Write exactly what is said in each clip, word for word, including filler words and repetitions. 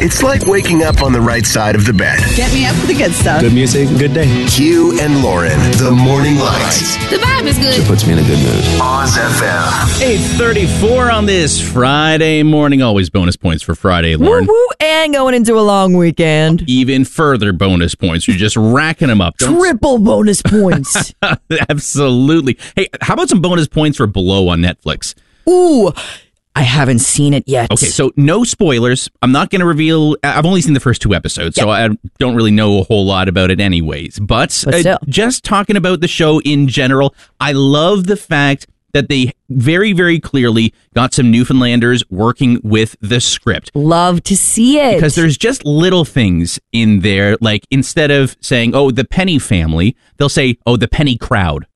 It's like waking up on the right side of the bed. Get me up with the good stuff. Good music, good day. Hugh and Lauren, the morning lights. The vibe is good. It puts me in a good mood. Oz F M. eight thirty-four on this Friday morning. Always bonus points for Friday, Lauren. Woo woo, and going into a long weekend. Even further bonus points. You're just racking them up. Don't Triple bonus points. Absolutely. Hey, how about some bonus points for Below on Netflix? Ooh, I haven't seen it yet. Okay, so no spoilers. I'm not going to reveal. I've only seen the first two episodes, so I don't really know a whole lot about it anyways. But, But uh, still. just talking about the show in general, I love the fact that they very, very clearly got some Newfoundlanders working with the script. Love to see it. Because there's just little things in there, like instead of saying, oh, the Penny family, they'll say, oh, the Penny crowd.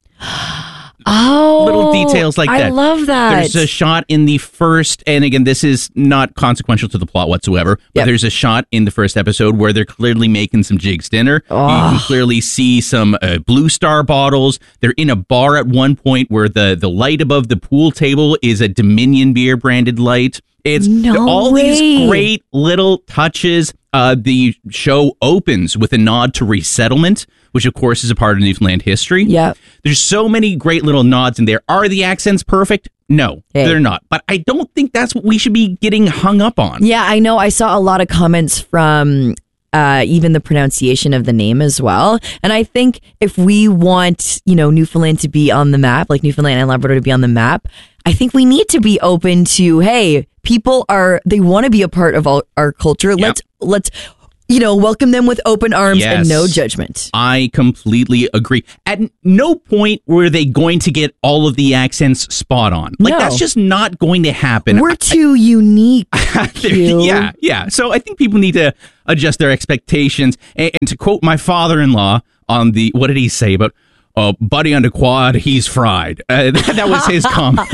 Oh, Little details like that. I love that. There's a shot in the first, and again, this is not consequential to the plot whatsoever, but Yep. there's a shot in the first episode where they're clearly making some Jig's dinner. You can clearly see some uh, Blue Star bottles. They're in a bar at one point where the, the light above the pool table is a Dominion beer branded light. It's No all way. these great little touches. Uh, the show opens with a nod to resettlement, which of course is a part of Newfoundland history. Yep. There's so many great little nods in there. Are the accents perfect? No, Hey. they're not. But I don't think that's what we should be getting hung up on. Yeah, I know. I saw a lot of comments from uh, even the pronunciation of the name as well. And I think if we want, you know, Newfoundland to be on the map, like Newfoundland and Labrador to be on the map, I think we need to be open to, hey, people are, they want to be a part of all, our culture. Yep. Let's, let's, you know, welcome them with open arms Yes. and no judgment. I completely agree. At no point were they going to get all of the accents spot on. Like, No. that's just not going to happen. We're too unique. Hugh. yeah, yeah. So I think people need to adjust their expectations. And, and to quote my father-in-law on the, what did he say about, uh, Buddy on the quad, he's fried. Uh, that, that was his comment.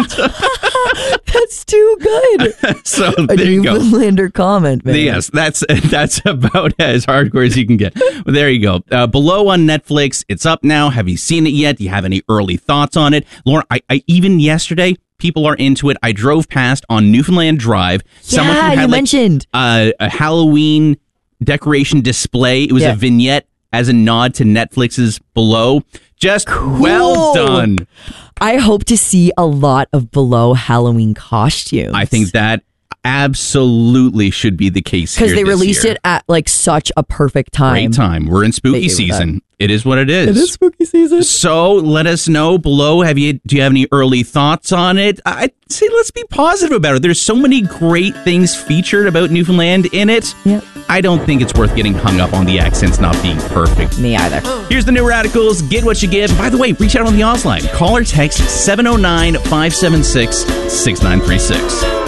That's too good. So A there you go. Newfoundlander comment, man. Yes, that's that's about as hardcore as you can get. Well, there you go. Uh, Below on Netflix. It's up now. Have you seen it yet? Do you have any early thoughts on it? Lauren, I, I even yesterday, people are into it. I drove past on Newfoundland Drive. Someone who Yeah, had you like, mentioned. uh, a Halloween decoration display. It was Yeah. a vignette as a nod to Netflix's Below. Just well done. I hope to see a lot of Below Halloween costumes. I think that absolutely should be the case here because they this released year. it at like such a perfect time. Great time. We're in spooky They do that. season. It is what it is. It is spooky season. So let us know below. Have you? Do you have any early thoughts on it? I'd say let's be positive about it. There's so many great things featured about Newfoundland in it. Yep. I don't think it's worth getting hung up on the accents not being perfect. Me either. Here's the New Radicals. Get what you give. By the way, reach out on the Oz line. Call or text seven oh nine, five seven six, six nine three six.